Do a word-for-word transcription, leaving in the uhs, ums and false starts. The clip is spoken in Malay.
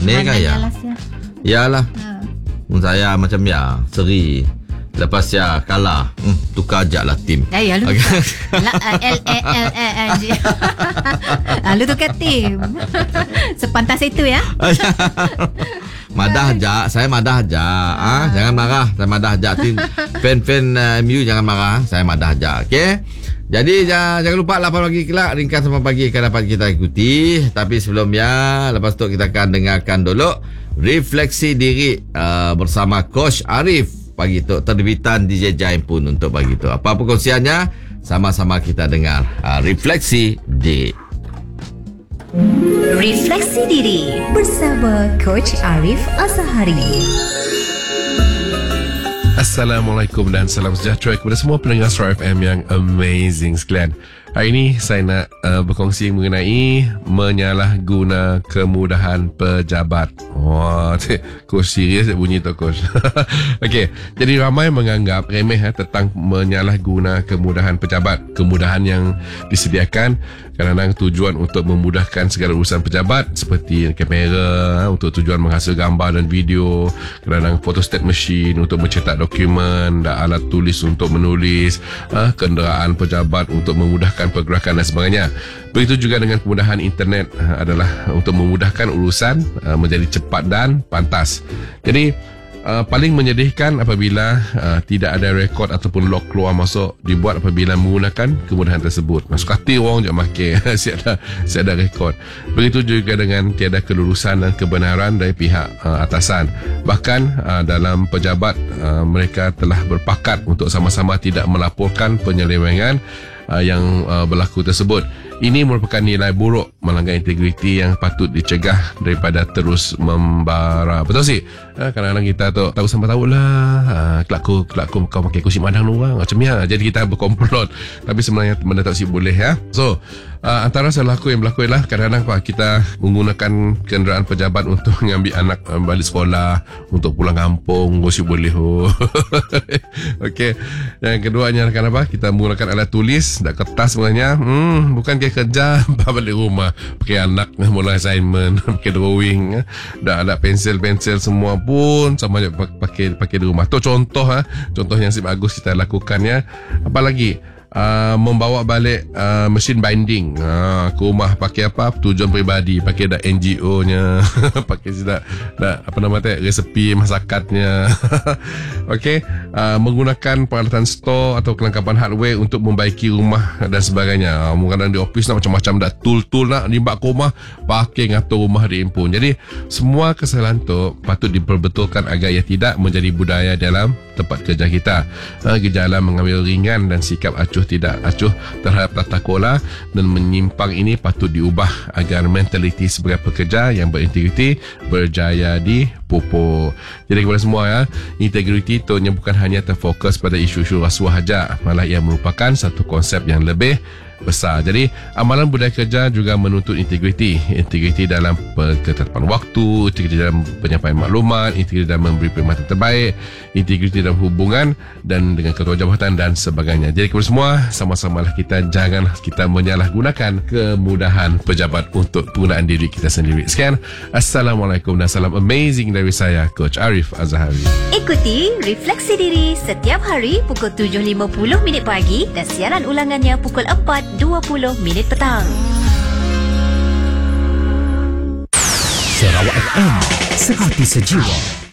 Ni kan ya. Yalah. Ha. Saya macam ya, seri. Lepas ya kalah, hmm, tukar ajak lah tim. Eh, ya lu okay. tukar. L, L, L, L, L. Lu tukar tim. Sepantas itu ya. Madah ajak, saya madah ajak. Ah, jangan marah, saya madah ajak tim. Fan-fan uh, M U jangan marah, saya madah ajak. Okey. Jadi jangan, jangan lupa lapan pagi kelak ringkas lapan pagi akan dapat kita ikuti. Tapi sebelumnya, lepas tu kita akan dengarkan dulu refleksi diri uh, bersama Coach Arif pagi tu, terbitan D J Jain pun untuk pagi tu. Apa perkongsiannya? Sama-sama kita dengar uh, refleksi diri. Refleksi diri bersama Coach Arif Azhari. Assalamualaikum dan salam sejahtera kepada semua pendengar Star F M yang amazing sekalian. Hari ini saya nak uh, berkongsi mengenai menyalahguna kemudahan pejabat. Wah, coach serius bunyi tu coach. Okey, jadi ramai menganggap remeh eh, tentang menyalahguna kemudahan pejabat. Kemudahan yang disediakan kadang-kadang tujuan untuk memudahkan segala urusan pejabat seperti kamera untuk tujuan menghasil gambar dan video, kadang-kadang photostat machine untuk mencetak dokumen, dan alat tulis untuk menulis, uh, kenderaan pejabat untuk memudahkan pergerakan dan sebagainya. Begitu juga dengan kemudahan internet uh, adalah untuk memudahkan urusan uh, menjadi cepat dan pantas. Jadi Uh, paling menyedihkan apabila uh, tidak ada rekod ataupun log keluar masuk dibuat apabila menggunakan kemudahan tersebut. Masuk hati orang je makin saya ada, saya ada rekod. Begitu juga dengan tiada kelulusan dan kebenaran dari pihak uh, atasan. Bahkan uh, dalam pejabat uh, mereka telah berpakat untuk sama-sama tidak melaporkan penyelewengan uh, yang uh, berlaku tersebut. Ini merupakan nilai buruk melanggar integriti yang patut dicegah daripada terus membara. Betul sih? Ha, kadang-kadang kita tu tahu sampai tahu lah. Ha, kelakku, kelakku kau pakai kursi madang lu orang. Macam ya. Jadi kita berkomplot. Tapi sebenarnya benda tak sih boleh ya. So, uh, antara selaku yang berlaku ialah kadang-kadang pak kita menggunakan kenderaan pejabat untuk mengambil anak um, balik sekolah, untuk pulang kampung, gosip boleh. Oh. Okey. Yang keduanya kenapa? Kita menggunakan alat tulis dan kertas sebenarnya. Hmm, bukan kerja balik rumah pakai anak mula assignment pakai drawing dah ada pensel-pensel semua pun sama je pakai pakai di rumah. Tu contoh ha, contoh yang si bagus kita lakukan ya. Apa lagi? Uh, membawa balik uh, mesin binding uh, ke rumah pakai apa tujuan peribadi, pakai dah N G O nya pakai dah, dah apa nama tu resepi masakatnya. Okey, uh, menggunakan peralatan store atau kelengkapan hardware untuk membaiki rumah dan sebagainya. Uh, mungkin di office nak macam-macam dah tool-tool nak dibawa ke rumah, pakai ngatur rumah diimpun. Jadi semua kesalahan tu patut diperbetulkan agar ia tidak menjadi budaya dalam tempat kerja kita. Uh, gejala mengambil ringan dan sikap acuh tidak acuh terhadap tata kelola dan menyimpang ini patut diubah agar mentaliti sebagai pekerja yang berintegriti berjaya dipupuk. Jadi kepada semua ya, integriti itu bukan hanya terfokus pada isu-isu rasuah saja, malah ia merupakan satu konsep yang lebih besar. Jadi amalan budaya kerja juga menuntut integriti, integriti dalam ketetapan waktu, integriti dalam penyampaian maklumat, integriti dalam memberi perkhidmatan terbaik, integriti dalam hubungan dan dengan ketua jabatan dan sebagainya. Jadi kepada semua, sama-samalah kita janganlah kita menyalahgunakan kemudahan pejabat untuk penggunaan diri kita sendiri. Sekian, Assalamualaikum dan salam amazing dari saya, Coach Arif Azhari. Ikuti Refleksi Diri setiap hari pukul tujuh lima puluh minit pagi dan siaran ulangannya pukul empat dua puluh minit petang. Sarawak F M, sehati sejiwa.